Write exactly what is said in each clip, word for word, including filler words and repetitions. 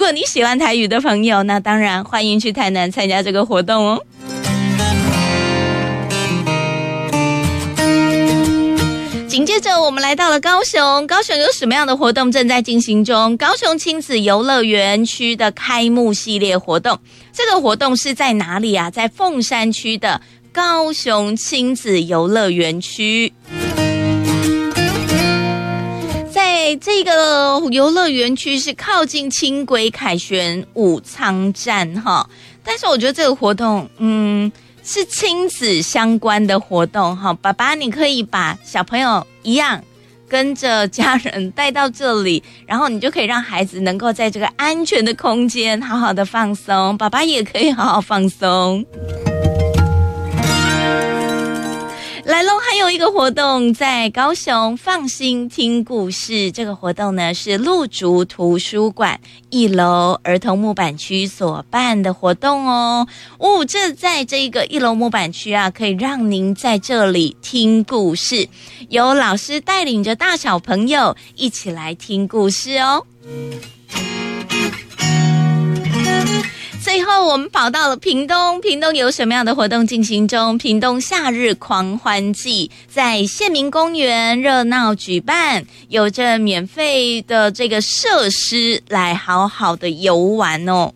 果你喜欢台语的朋友，那当然欢迎去台南参加这个活动哦。紧接着我们来到了高雄，高雄有什么样的活动正在进行中？高雄亲子游乐园区的开幕系列活动，这个活动是在哪里啊？在凤山区的高雄亲子游乐园区。在这个游乐园区是靠近轻轨凯旋武昌站哈，但是我觉得这个活动，嗯。是亲子相关的活动哈，爸爸你可以把小朋友一样跟着家人带到这里，然后你就可以让孩子能够在这个安全的空间好好的放松，爸爸也可以好好放松。来咯，还有一个活动在高雄放心听故事，这个活动呢是鹿竹图书馆一楼儿童木板区所办的活动哦。哦，这在这个一楼木板区啊，可以让您在这里听故事，由老师带领着大小朋友一起来听故事哦。最后我们跑到了屏东，屏东有什么样的活动进行中？屏东夏日狂欢季在县民公园热闹举办，有着免费的这个设施来好好的游玩哦。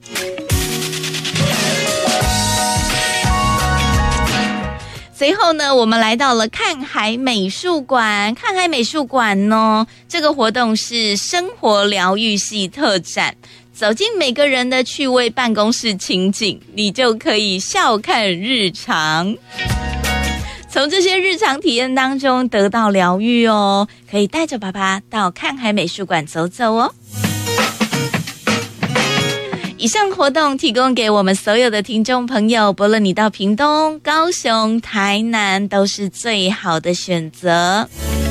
随后呢，我们来到了看海美术馆。看海美术馆呢，这个活动是生活疗愈系特展，走进每个人的趣味办公室情景，你就可以笑看日常，从这些日常体验当中得到疗愈哦。可以带着爸爸到看海美术馆走走哦。以上活动提供给我们所有的听众朋友，不论你到屏东、高雄、台南，都是最好的选择。